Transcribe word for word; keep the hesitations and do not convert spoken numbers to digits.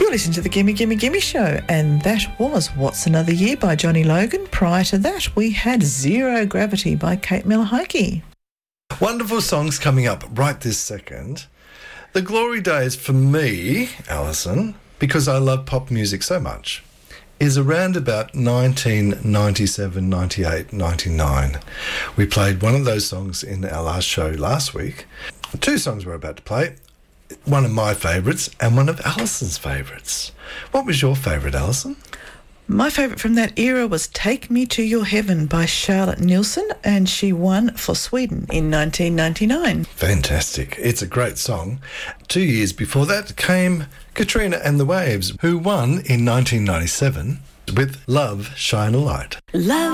You're listening to the Gimme Gimme Gimme Show, and that was What's Another Year by Johnny Logan. Prior to that, we had Zero Gravity by Kate Miller-Heidke. Wonderful songs coming up right this second. The glory days for me, Alison, because I love pop music so much, is around about nineteen ninety-seven, ninety-eight, ninety-nine. We played one of those songs in our last show last week. Two songs we're about to play. One of my favourites and one of Alison's favourites. What was your favourite, Alison? My favourite from that era was Take Me to Your Heaven by Charlotte Nilsson, and she won for Sweden in nineteen ninety-nine. Fantastic. It's a great song. Two years before that came Katrina and the Waves, who won in nineteen ninety-seven with Love, Shine a Light. Love.